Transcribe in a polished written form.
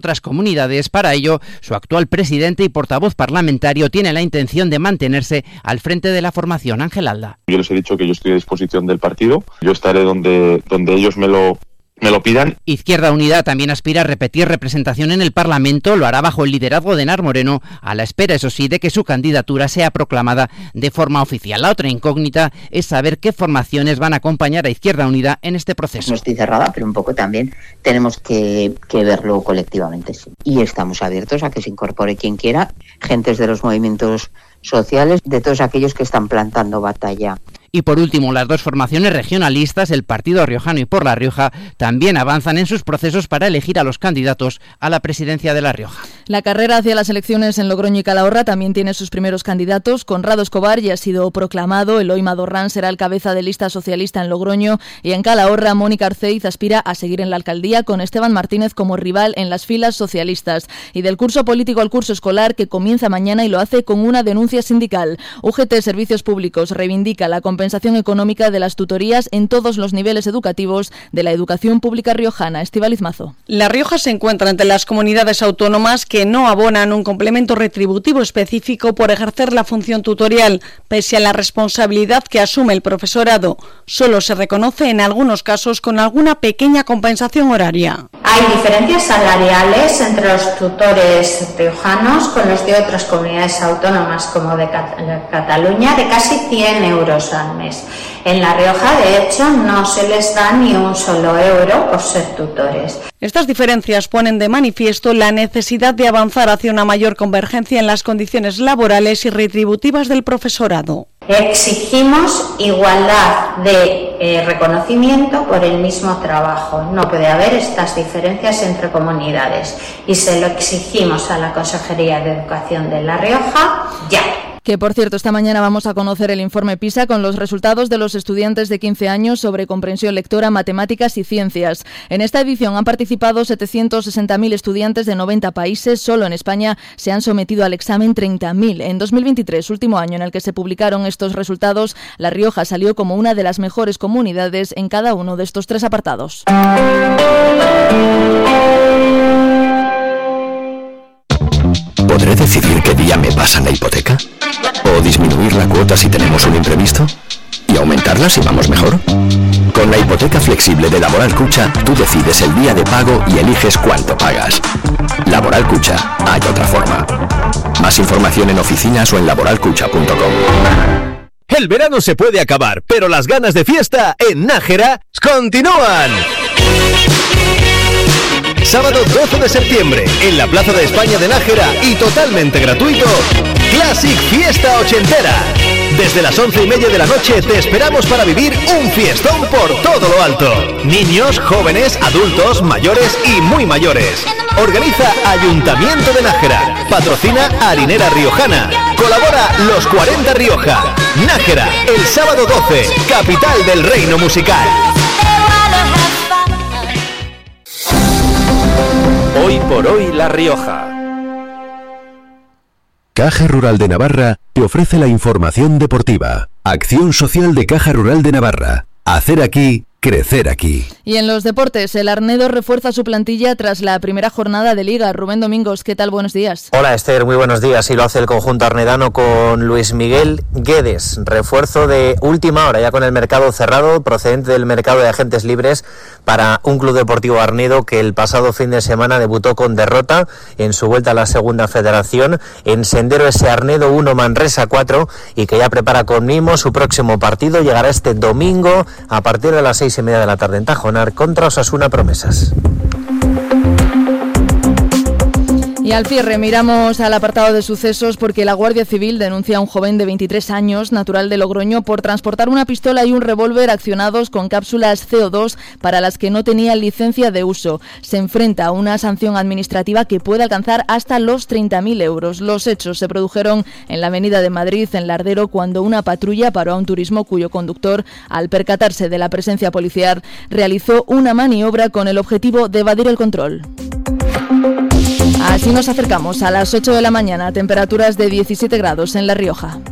otras comunidades. Para ello, su actual presidente y portavoz parlamentario tiene la intención de mantenerse al frente de la formación. Ángel Alda. Yo les he dicho que yo estoy a disposición del partido, yo estaré donde ellos me lo pidan. Izquierda Unida también aspira a repetir representación en el Parlamento, lo hará bajo el liderazgo de Enar Moreno, a la espera, eso sí, de que su candidatura sea proclamada de forma oficial. La otra incógnita es saber qué formaciones van a acompañar a Izquierda Unida en este proceso. No estoy cerrada, pero un poco también tenemos que verlo colectivamente, sí. Y estamos abiertos a que se incorpore quien quiera, gentes de los movimientos sociales, de todos aquellos que están plantando batalla. Y por último, las dos formaciones regionalistas, el Partido Riojano y Por La Rioja, también avanzan en sus procesos para elegir a los candidatos a la presidencia de La Rioja. La carrera hacia las elecciones en Logroño y Calahorra también tiene sus primeros candidatos. Conrado Escobar ya ha sido proclamado, Eloy Madorrán será el cabeza de lista socialista en Logroño y en Calahorra Mónica Arceiz aspira a seguir en la alcaldía con Esteban Martínez como rival en las filas socialistas. Y del curso político al curso escolar, que comienza mañana y lo hace con una denuncia sindical. UGT Servicios Públicos reivindica la compensación económica de las tutorías en todos los niveles educativos de la educación pública riojana. Estíbaliz Mazo. La Rioja se encuentra entre las comunidades autónomas que no abonan un complemento retributivo específico por ejercer la función tutorial, pese a la responsabilidad que asume el profesorado. Solo se reconoce en algunos casos con alguna pequeña compensación horaria. Hay diferencias salariales entre los tutores riojanos con los de otras comunidades autónomas como de Cataluña de casi 100 euros al mes. En La Rioja, de hecho, no se les da ni un solo euro por ser tutores. Estas diferencias ponen de manifiesto la necesidad de avanzar hacia una mayor convergencia en las condiciones laborales y retributivas del profesorado. Exigimos igualdad de reconocimiento por el mismo trabajo. No puede haber estas diferencias entre comunidades y se lo exigimos a la Consejería de Educación de La Rioja ya. Que, por cierto, esta mañana vamos a conocer el informe PISA con los resultados de los estudiantes de 15 años sobre comprensión lectora, matemáticas y ciencias. En esta edición han participado 760.000 estudiantes de 90 países. Solo en España se han sometido al examen 30.000. En 2023, último año en el que se publicaron estos resultados, La Rioja salió como una de las mejores comunidades en cada uno de estos tres apartados. ¿Podré decidir qué día me pasan la hipoteca? ¿O disminuir la cuota si tenemos un imprevisto? ¿Y aumentarla si vamos mejor? Con la hipoteca flexible de Laboral Cucha, tú decides el día de pago y eliges cuánto pagas. Laboral Cucha, hay otra forma. Más información en oficinas o en laboralcucha.com. El verano se puede acabar, pero las ganas de fiesta en Nájera continúan. Sábado 12 de septiembre, en la Plaza de España de Nájera y totalmente gratuito, Classic Fiesta Ochentera. Desde las 11:30 de la noche te esperamos para vivir un fiestón por todo lo alto. Niños, jóvenes, adultos, mayores y muy mayores. Organiza Ayuntamiento de Nájera. Patrocina Harinera Riojana. Colabora Los 40 Rioja. Nájera, el sábado 12, capital del reino musical. Hoy por hoy La Rioja. Caja Rural de Navarra te ofrece la información deportiva. Acción social de Caja Rural de Navarra. Hacer aquí, crecer aquí. Y en los deportes, el Arnedo refuerza su plantilla tras la primera jornada de Liga. Rubén Domingos, ¿qué tal? Buenos días. Hola Esther, muy buenos días. Y lo hace el conjunto arnedano con Luis Miguel Guedes. Refuerzo de última hora, ya con el mercado cerrado, procedente del mercado de agentes libres para un Club Deportivo Arnedo que el pasado fin de semana debutó con derrota en su vuelta a la segunda federación. En Sendero ese Arnedo 1, Manresa 4 y que ya prepara con mimo su próximo partido. Llegará este domingo a partir de las 6:30 de la tarde en Tajonar contra Osasuna Promesas. Y al cierre miramos al apartado de sucesos porque la Guardia Civil denuncia a un joven de 23 años, natural de Logroño, por transportar una pistola y un revólver accionados con cápsulas CO2 para las que no tenía licencia de uso. Se enfrenta a una sanción administrativa que puede alcanzar hasta los 30.000 euros. Los hechos se produjeron en la Avenida de Madrid, en Lardero, cuando una patrulla paró a un turismo cuyo conductor, al percatarse de la presencia policial, realizó una maniobra con el objetivo de evadir el control. Así nos acercamos a las 8 de la mañana, temperaturas de 17 grados en La Rioja.